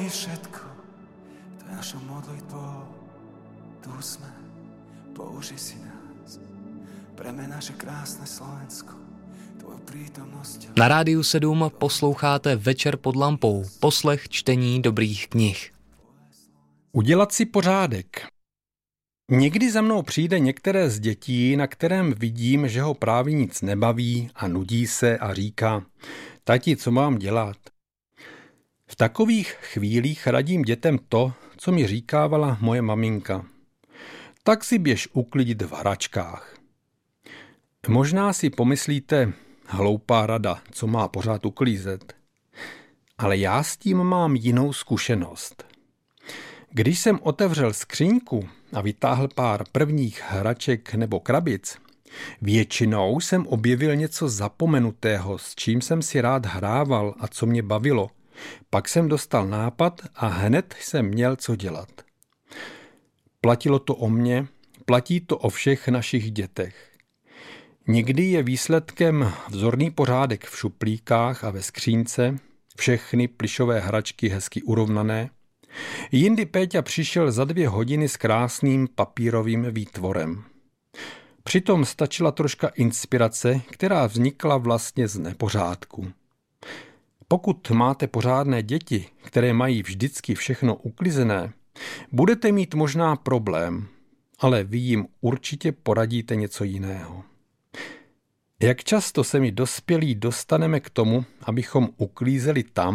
mení všetko, to je našou modlitbou. Tu sme, použij si nás, preme naše krásné Slovensko, tvojou prítomnosťou. Na Rádiu 7 posloucháte Večer pod lampou, poslech čtení dobrých knih. Udělat si pořádek. Někdy za mnou přijde některé z dětí, na kterém vidím, že ho právě nic nebaví a nudí se a říká: tati, co mám dělat? V takových chvílích radím dětem to, co mi říkávala moje maminka. Tak si běž uklidit v hračkách. Možná si pomyslíte, hloupá rada, co má pořád uklízet. Ale já s tím mám jinou zkušenost. Když jsem otevřel skříňku a vytáhl pár prvních hraček nebo krabic, většinou jsem objevil něco zapomenutého, s čím jsem si rád hrával a co mě bavilo. Pak jsem dostal nápad a hned jsem měl co dělat. Platilo to o mně, platí to o všech našich dětech. Někdy je výsledkem vzorný pořádek v šuplíkách a ve skřínce, všechny plyšové hračky hezky urovnané. Jindy Péťa přišel za 2 hodiny s krásným papírovým výtvorem. Přitom stačila troška inspirace, která vznikla vlastně z nepořádku. Pokud máte pořádné děti, které mají vždycky všechno uklizené, budete mít možná problém, ale vy jim určitě poradíte něco jiného. Jak často se my dospělí dostaneme k tomu, abychom uklízeli tam,